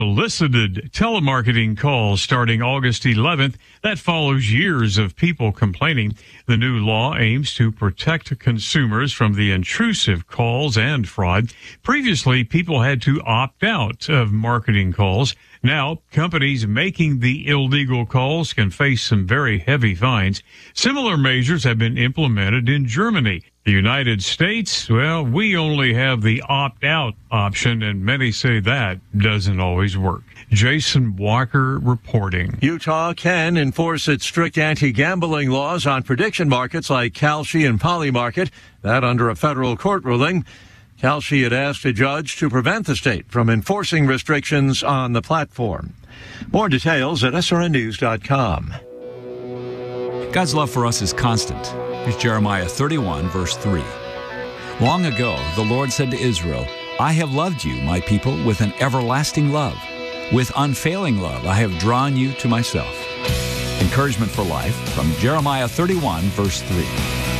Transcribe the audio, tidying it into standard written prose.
Solicited telemarketing calls starting August 11th. That follows years of people complaining. The new law aims to protect consumers from the intrusive calls and fraud. Previously, people had to opt out of marketing calls. Now, companies making the illegal calls can face some very heavy fines. Similar measures have been implemented in Germany. The United States, well, we only have the opt-out option, and many say that doesn't always work. Jason Walker reporting. Utah can enforce its strict anti-gambling laws on prediction markets like Kalshi and Polymarket, that under a federal court ruling. Kalshi had asked a judge to prevent the state from enforcing restrictions on the platform. More details at srnnews.com. God's love for us is constant. Here's Jeremiah 31, verse 3. Long ago, the Lord said to Israel, I have loved you, my people, with an everlasting love. With unfailing love, I have drawn you to myself. Encouragement for life from Jeremiah 31, verse 3.